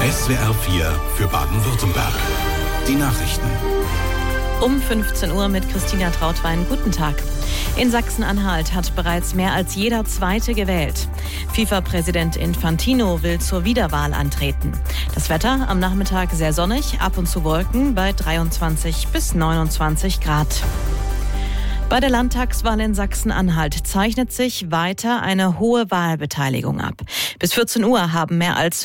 SWR 4 für Baden-Württemberg. Die Nachrichten. Um 15 Uhr mit Christina Trautwein. Guten Tag. In Sachsen-Anhalt hat bereits mehr als jeder Zweite gewählt. FIFA-Präsident Infantino will zur Wiederwahl antreten. Das Wetter am Nachmittag sehr sonnig, ab und zu Wolken bei 23 bis 29 Grad. Bei der Landtagswahl in Sachsen-Anhalt zeichnet sich weiter eine hohe Wahlbeteiligung ab. Bis 14 Uhr haben mehr als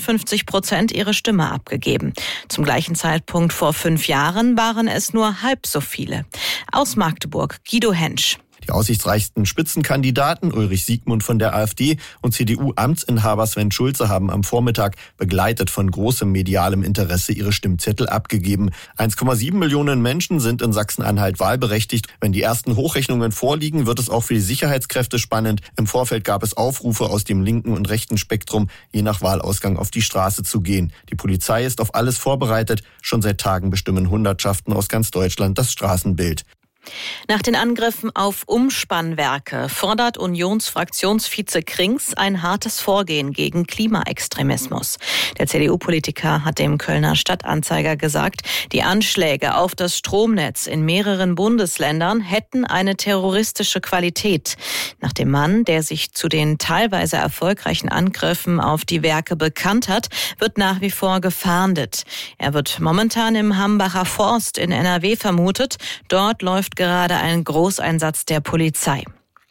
54% ihre Stimme abgegeben. Zum gleichen Zeitpunkt vor 5 Jahren waren es nur halb so viele. Aus Magdeburg, Guido Hensch. Die aussichtsreichsten Spitzenkandidaten Ulrich Siegmund von der AfD und CDU-Amtsinhaber Sven Schulze haben am Vormittag begleitet von großem medialem Interesse ihre Stimmzettel abgegeben. 1,7 Millionen Menschen sind in Sachsen-Anhalt wahlberechtigt. Wenn die ersten Hochrechnungen vorliegen, wird es auch für die Sicherheitskräfte spannend. Im Vorfeld gab es Aufrufe aus dem linken und rechten Spektrum, je nach Wahlausgang auf die Straße zu gehen. Die Polizei ist auf alles vorbereitet. Schon seit Tagen bestimmen Hundertschaften aus ganz Deutschland das Straßenbild. Nach den Angriffen auf Umspannwerke fordert Unionsfraktionsvize Krings ein hartes Vorgehen gegen Klimaextremismus. Der CDU-Politiker hat dem Kölner Stadtanzeiger gesagt, die Anschläge auf das Stromnetz in mehreren Bundesländern hätten eine terroristische Qualität. Nach dem Mann, der sich zu den teilweise erfolgreichen Angriffen auf die Werke bekannt hat, wird nach wie vor gefahndet. Er wird momentan im Hambacher Forst in NRW vermutet. Dort läuft gerade ein Großeinsatz der Polizei.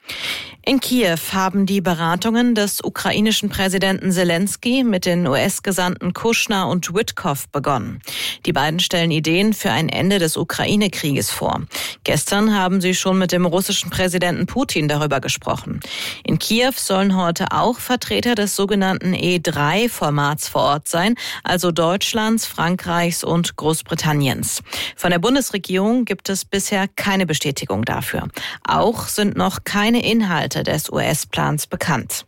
In Kiew haben die Beratungen des ukrainischen Präsidenten Selensky mit den US-Gesandten Kushner und Witkoff begonnen. Die beiden stellen Ideen für ein Ende des Ukraine-Krieges vor. Gestern haben sie schon mit dem russischen Präsidenten Putin darüber gesprochen. In Kiew sollen heute auch Vertreter des sogenannten E3-Formats vor Ort sein, also Deutschlands, Frankreichs und Großbritanniens. Von der Bundesregierung gibt es bisher keine Bestätigung dafür. Auch sind noch keine Inhalte des US-Plans bekannt.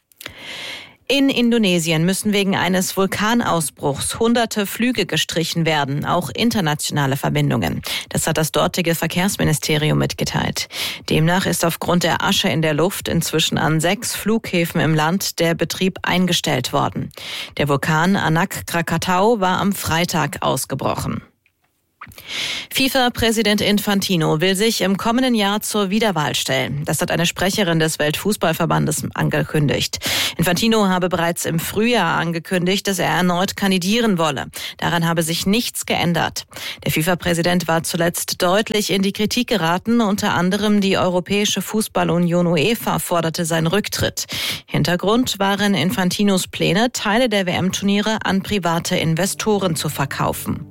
In Indonesien müssen wegen eines Vulkanausbruchs hunderte Flüge gestrichen werden, auch internationale Verbindungen. Das hat das dortige Verkehrsministerium mitgeteilt. Demnach ist aufgrund der Asche in der Luft inzwischen an 6 Flughäfen im Land der Betrieb eingestellt worden. Der Vulkan Anak Krakatau war am Freitag ausgebrochen. FIFA-Präsident Infantino will sich im kommenden Jahr zur Wiederwahl stellen. Das hat eine Sprecherin des Weltfußballverbandes angekündigt. Infantino habe bereits im Frühjahr angekündigt, dass er erneut kandidieren wolle. Daran habe sich nichts geändert. Der FIFA-Präsident war zuletzt deutlich in die Kritik geraten. Unter anderem die Europäische Fußballunion UEFA forderte seinen Rücktritt. Hintergrund waren Infantinos Pläne, Teile der WM-Turniere an private Investoren zu verkaufen.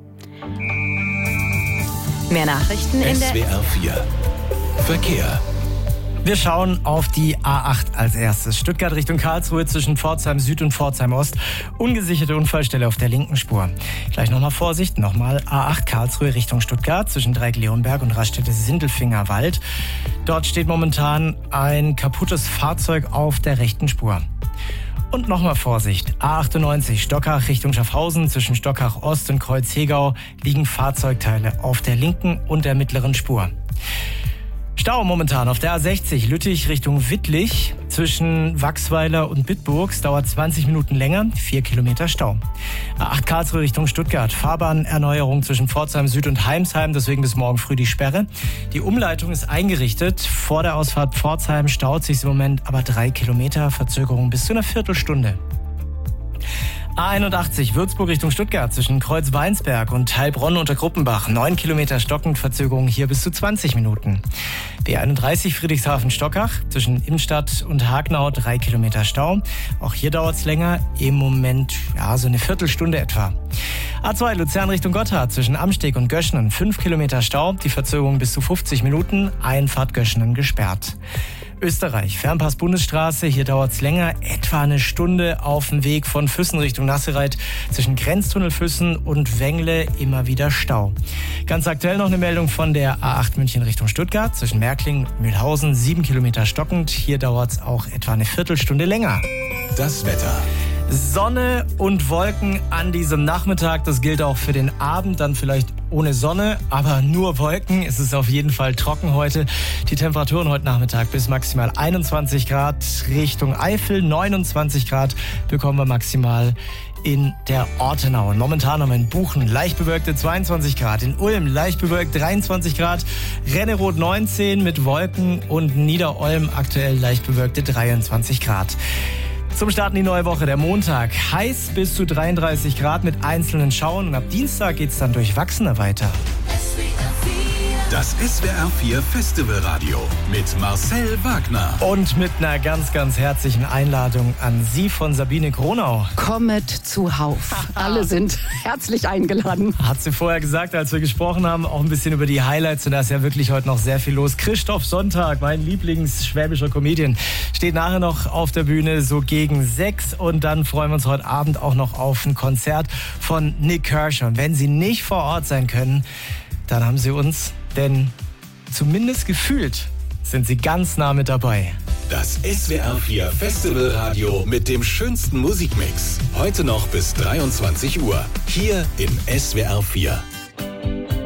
Mehr Nachrichten in der SWR 4 Verkehr. Wir schauen auf die A8 als erstes. Stuttgart Richtung Karlsruhe zwischen Pforzheim Süd und Pforzheim Ost. Ungesicherte Unfallstelle auf der linken Spur. Gleich nochmal Vorsicht, nochmal A8 Karlsruhe Richtung Stuttgart zwischen Dreieck-Leonberg und Raststätte-Sindelfinger-Wald. Dort steht momentan ein kaputtes Fahrzeug auf der rechten Spur. Und nochmal Vorsicht, A98 Stockach Richtung Schaffhausen zwischen Stockach Ost und Kreuz-Hegau liegen Fahrzeugteile auf der linken und der mittleren Spur. Stau momentan auf der A60 Lüttich Richtung Wittlich zwischen Wachsweiler und Bitburg. Es dauert 20 Minuten länger, 4 Kilometer Stau. A8 Karlsruhe Richtung Stuttgart, Fahrbahnerneuerung zwischen Pforzheim Süd und Heimsheim, deswegen bis morgen früh die Sperre. Die Umleitung ist eingerichtet. Vor der Ausfahrt Pforzheim staut sich im Moment aber 3 Kilometer, Verzögerung bis zu einer Viertelstunde. A81 Würzburg Richtung Stuttgart zwischen Kreuz-Weinsberg und Heilbronn unter Gruppenbach. 9 Kilometer stockend, Verzögerung hier bis zu 20 Minuten. B31 Friedrichshafen-Stockach zwischen Imstadt und Hagnau 3 Kilometer Stau. Auch hier dauert es länger, im Moment so eine Viertelstunde etwa. A2 Luzern Richtung Gotthard zwischen Amsteg und Göschenen 5 Kilometer Stau. Die Verzögerung bis zu 50 Minuten, Einfahrt Göschenen gesperrt. Österreich, Fernpass-Bundesstraße, hier dauert es länger, etwa eine Stunde auf dem Weg von Füssen Richtung Nassereit. Zwischen Grenztunnel Füssen und Wengle immer wieder Stau. Ganz aktuell noch eine Meldung von der A8 München Richtung Stuttgart, zwischen Märkling und Mühlhausen, 7 Kilometer stockend. Hier dauert es auch etwa eine Viertelstunde länger. Das Wetter. Sonne und Wolken an diesem Nachmittag. Das gilt auch für den Abend, dann vielleicht ohne Sonne, aber nur Wolken. Es ist auf jeden Fall trocken heute. Die Temperaturen heute Nachmittag bis maximal 21 Grad Richtung Eifel, 29 Grad bekommen wir maximal in der Ortenau. Und momentan haben wir in Buchen leicht bewölkte 22 Grad, in Ulm leicht bewölkt 23 Grad, Renneroth 19 mit Wolken und Niederolm aktuell leicht bewölkte 23 Grad. Zum Start in die neue Woche, der Montag. Heiß bis zu 33 Grad mit einzelnen Schauern und ab Dienstag geht's dann durchwachsener weiter. Das SWR4 Festivalradio mit Marcel Wagner. Und mit einer ganz, ganz herzlichen Einladung an Sie von Sabine Gronau. Kommet zuhauf. Alle sind herzlich eingeladen. Hat sie vorher gesagt, als wir gesprochen haben, auch ein bisschen über die Highlights. Und da ist ja wirklich heute noch sehr viel los. Christoph Sonntag, mein Lieblingsschwäbischer Comedian, steht nachher noch auf der Bühne so gegen 6. Und dann freuen wir uns heute Abend auch noch auf ein Konzert von Nik Kershaw. Und wenn Sie nicht vor Ort sein können, dann haben Sie uns, denn zumindest gefühlt sind Sie ganz nah mit dabei. Das SWR4 Festivalradio mit dem schönsten Musikmix. Heute noch bis 23 Uhr. Hier in SWR4.